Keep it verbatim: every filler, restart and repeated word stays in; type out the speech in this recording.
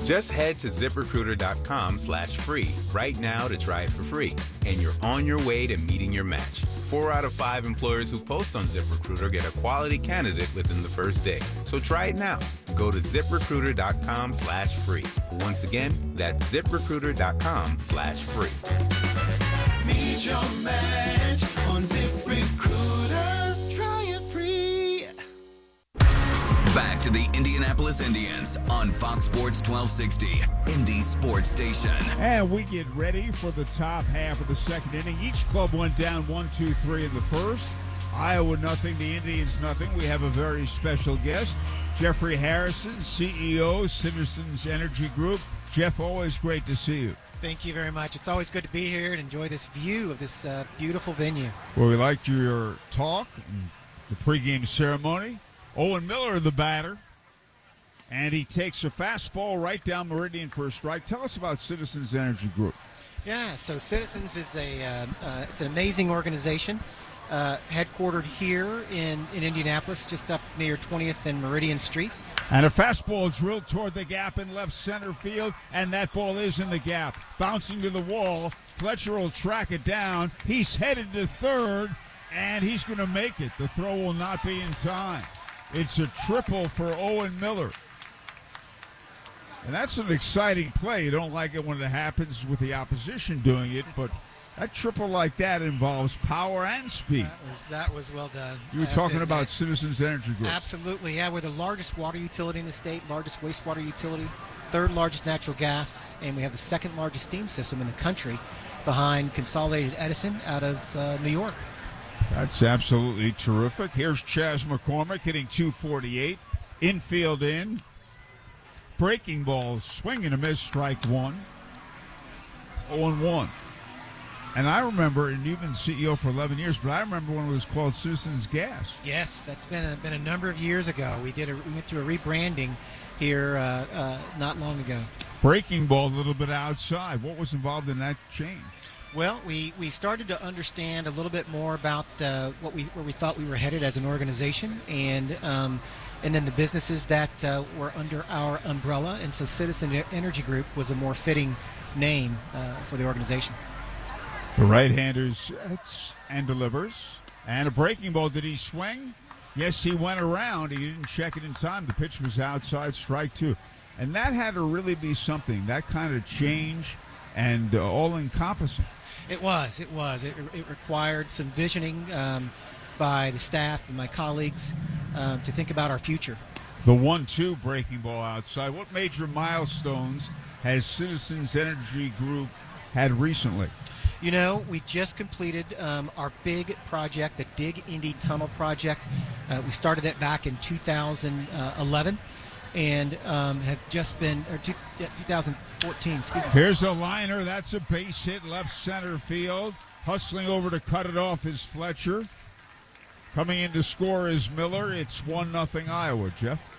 Just head to ZipRecruiter.com slash free right now to try it for free, and you're on your way to meeting your match. Four out of five employers who post on ZipRecruiter get a quality candidate within the first day. So try it now. Go to ZipRecruiter.com slash free. Once again, that's ZipRecruiter.com slash free. Meet your match on ZipRecruiter. Try it free. Back to the Indianapolis Indians on Fox Sports twelve sixty, Indy Sports Station. And we get ready for the top half of the second inning. Each club went down one, two, three in the first. Iowa nothing, the Indians nothing. We have a very special guest, Jeffrey Harrison, C E O, Citizens Energy Group. Jeff, always great to see you. Thank you very much. It's always good to be here and enjoy this view of this uh, beautiful venue. Well, we liked your talk and the pregame ceremony. Owen Miller, the batter, and he takes a fastball right down Meridian for a strike. Tell us about Citizens Energy Group. Yeah, so Citizens is a uh, uh, it's an amazing organization, uh, headquartered here in, in Indianapolis, just up near twentieth and Meridian Street. And a fastball drilled toward the gap in left center field, and that ball is in the gap. Bouncing to the wall, Fletcher will track it down. He's headed to third, and he's going to make it. The throw will not be in time. It's a triple for Owen Miller. And that's an exciting play. You don't like it when it happens with the opposition doing it, but that triple like that involves power and speed. That was, that was well done. You were talking about Citizens Energy Group. Absolutely, yeah. We're the largest water utility in the state, largest wastewater utility, third largest natural gas, and we have the second largest steam system in the country behind Consolidated Edison out of uh, New York. That's absolutely terrific. Here's Chas McCormick hitting two forty-eight. Infield in. Breaking balls, swing and a miss, strike one. oh and one. And I remember, and you've been C E O for eleven years, but I remember when it was called Citizens Gas. Yes, that's been a, been a number of years ago. We did a, we went through a rebranding here uh, uh, not long ago. Breaking ball a little bit outside. What was involved in that change? Well, we, we started to understand a little bit more about uh, what we where we thought we were headed as an organization, and um, and then the businesses that uh, were under our umbrella. And so Citizen Energy Group was a more fitting name uh, for the organization. The right-hander hits and delivers. And a breaking ball. Did he swing? Yes, he went around. He didn't check it in time. The pitch was outside, strike two. And that had to really be something, that kind of change and uh, all-encompassing. It was. It was. It, it required some visioning um, by the staff and my colleagues um, to think about our future. The one two breaking ball outside. What major milestones has Citizens Energy Group had recently? You know, we just completed um, our big project, the Dig Indy Tunnel project. Uh, we started that back in two thousand eleven and um, have just been, or two, yeah, two thousand fourteen, excuse me. Here's a liner. That's a base hit, left center field. Hustling over to cut it off is Fletcher. Coming in to score is Miller. It's one nothing Iowa, Jeff.